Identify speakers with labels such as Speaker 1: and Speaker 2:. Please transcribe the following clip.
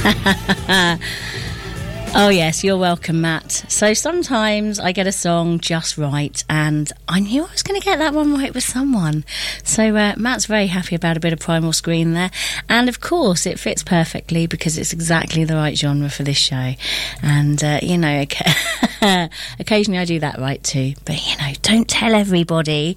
Speaker 1: Oh yes, you're welcome, Matt. So sometimes I get a song just right, and I knew I was going to get that one right with someone. So Matt's very happy about a bit of Primal Scream there, and of course it fits perfectly because it's exactly the right genre for this show. And occasionally I do that right too, but don't tell everybody